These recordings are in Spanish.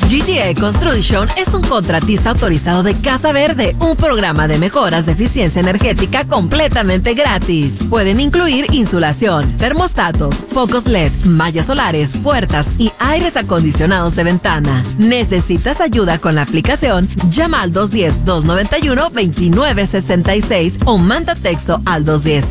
GGA Construction es un contratista autorizado de Casa Verde, un programa de mejoras de eficiencia energética completamente gratis. Pueden incluir insulación, termostatos, focos LED, mallas solares, puertas y aires acondicionados de ventana. ¿Necesitas ayuda con la aplicación? Llama al 210-291-2966 o manda texto al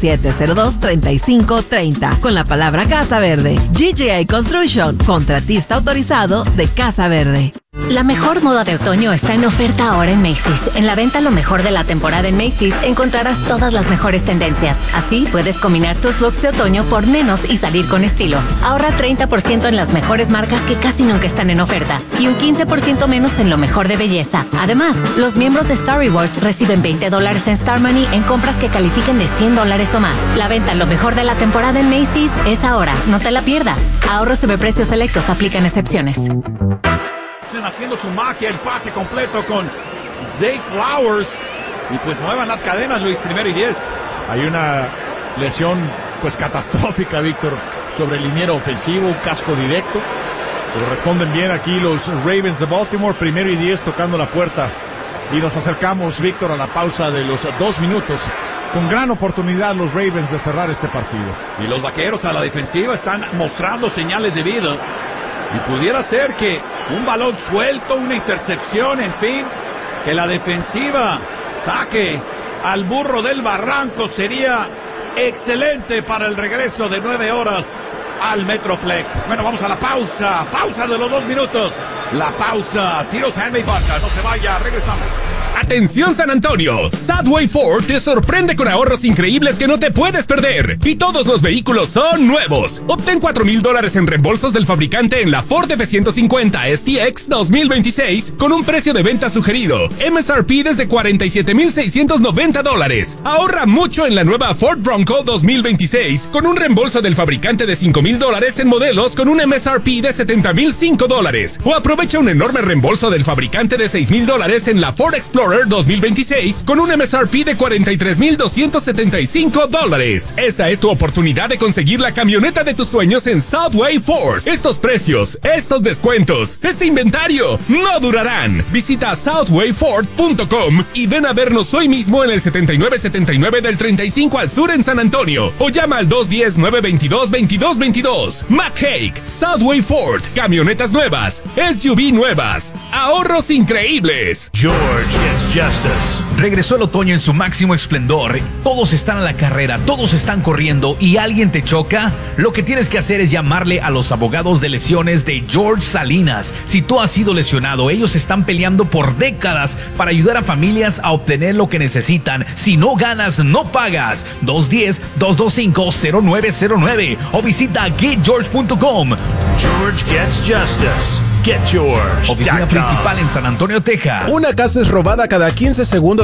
210-702-3530 con la palabra Casa Verde. GGA Construction, contratista autorizado de Casa Verde. La mejor moda de otoño está en oferta ahora en Macy's. En la venta lo mejor de la temporada en Macy's encontrarás todas las mejores tendencias. Así puedes combinar tus looks de otoño por menos y salir con estilo. Ahorra 30% en las mejores marcas que casi nunca están en oferta y un 15% menos en lo mejor de belleza. Además, los miembros de Star Rewards reciben $20 en Star Money en compras que califiquen de $100 o más. La venta lo mejor de la temporada en Macy's es ahora. No te la pierdas. Ahorros sobre precios selectos, aplican excepciones. Haciendo su magia, el pase completo con Zay Flowers y pues muevan las cadenas, Luis, 1st y 10. Hay una lesión pues catastrófica, Víctor, sobre el liniero ofensivo, un casco directo, pero responden bien aquí los Ravens de Baltimore, 1st y 10 tocando la puerta y nos acercamos, Víctor, a la pausa de los 2 minutos. Con gran oportunidad los Ravens de cerrar este partido. Y los vaqueros a la defensiva están mostrando señales de vida. Y pudiera ser que un balón suelto, una intercepción, en fin, que la defensiva saque al burro del barranco sería excelente para el regreso de 9 horas al Metroplex. Bueno, vamos a la pausa de los 2 minutos. La pausa, tiros handmade vaca, no se vaya, regresamos. Atención San Antonio, Sadway Ford te sorprende con ahorros increíbles que no te puedes perder. Y todos los vehículos son nuevos. Obtén $4,000 en reembolsos del fabricante en la Ford F-150 STX 2026 con un precio de venta sugerido. MSRP desde $47,690. Ahorra mucho en la nueva Ford Bronco 2026 con un reembolso del fabricante de $5,000 en modelos con un MSRP de $70,005. O aprovecha un enorme reembolso del fabricante de $6,000 en la Ford Explorer 2026 con un MSRP de $43,275. Esta es tu oportunidad de conseguir la camioneta de tus sueños en Southway Ford. Estos precios, estos descuentos, este inventario no durarán. Visita southwayford.com y ven a vernos hoy mismo en el 7979 del 35 al sur en San Antonio o llama al 210-922-2222. McHake, Southway Ford, camionetas nuevas, SUV nuevas, ahorros increíbles. George gets justice. Regresó el otoño en su máximo esplendor. Todos están a la carrera, todos están corriendo y alguien te choca. Lo que tienes que hacer es llamarle a los abogados de lesiones de George Salinas. Si tú has sido lesionado, ellos están peleando por décadas para ayudar a familias a obtener lo que necesitan. Si no ganas, no pagas. 210-225-0909 o visita getgeorge.com. George gets justice. Get George. Oficina principal en San Antonio, Texas. Una casa es robada cada 15 segundos